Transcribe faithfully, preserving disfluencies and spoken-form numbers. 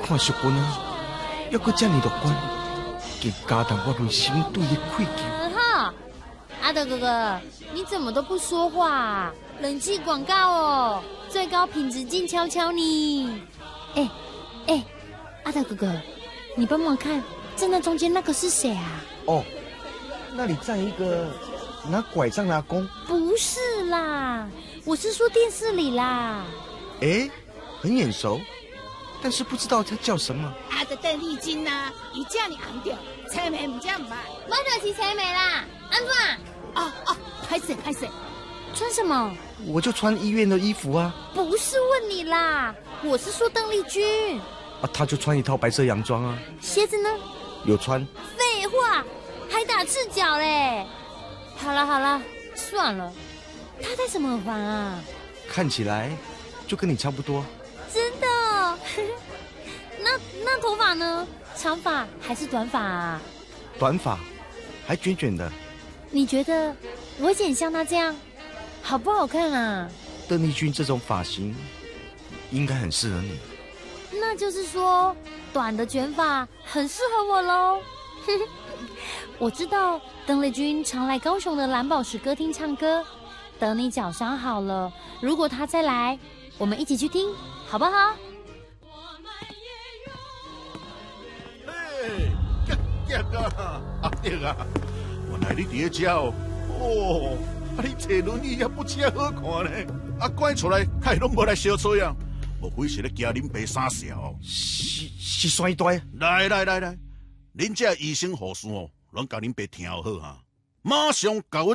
看淑君啊，要搁这么乐观，给加重我对心对的愧疚。 嗯哈，阿德哥哥，你怎么都不说话啊？冷气广告哦，最高品质静悄悄呢。哎哎，阿德哥哥，你帮忙看，站在中间那个是谁啊？ 哦，那里站一个拿拐杖的阿公。 不是啦，我是说电视里啦。 哎，很眼熟，但是不知道他叫什么。 啊，就邓丽君呐，伊这样红着，青梅唔这样买。 我就是青梅啦，安怎？ 哦哦，拍谁拍谁？ 穿什么？ 我就穿医院的衣服啊。 不是问你啦，我是说邓丽君。 啊，他就穿一套白色洋装啊。 鞋子呢？ 有穿。 废话，还打赤脚嘞。好了好了，算了。他戴什么耳环啊？ 看起来就跟你差不多。 真的哦？那那头发呢？长发还是短发啊？ 短发，还卷卷的。 你觉得我剪像他这样好不好看啊？ 邓丽君这种发型应该很适合你。 那就是说，短的卷发很适合我喽。我知道邓丽君常来高雄的蓝宝石歌厅唱歌。等你脚伤好了，如果她再来，我们一起去听，好不好？ 嘿，杰杰啊，阿杰啊，原来你伫咧遮哦。哦，啊你坐轮椅也不遮好看呢。啊，拐出来，还拢无来相撮啊？莫非是咧惊恁爸傻笑哦？ 是是酸呆。 来来来来，恁这医生护士哦，拢甲恁爸听好哈，马上甲阮